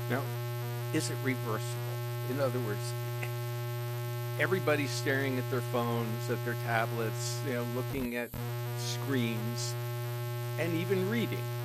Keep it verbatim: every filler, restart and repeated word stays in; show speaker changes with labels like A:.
A: Now, is it reversible? In other words, everybody's staring at their phones, at their tablets, you know, looking at screens, and even reading.